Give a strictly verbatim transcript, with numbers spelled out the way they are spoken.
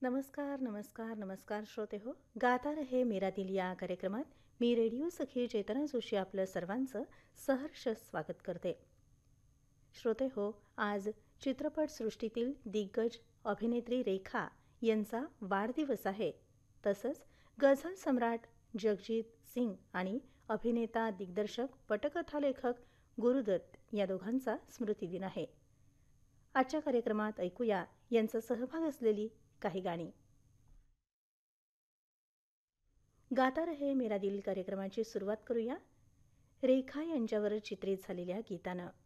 नमस्कार, नमस्कार, नमस्कार श्रोते हो. गाता रहे मेरा दिल या कार्यक्रमात मी रेडिओ सखी चेतना जोशी आपलं सर्वांचं सहर्ष स्वागत करते. श्रोते हो, आज चित्रपटसृष्टीतील दिग्गज अभिनेत्री रेखा यांचा वाढदिवस आहे. तसंच गझल सम्राट जगजीत सिंग आणि अभिनेता दिग्दर्शक पटकथा लेखक गुरुदत्त या दोघांचा स्मृतिदिन आहे. आजच्या कार्यक्रमात ऐकूया यांचा सहभाग असलेली काही गाणी. गाता रहे मेरा दिल कार्यक्रमाची सुरुवात करूया रेखा यांच्यावर चित्रित झालेल्या गीतानं.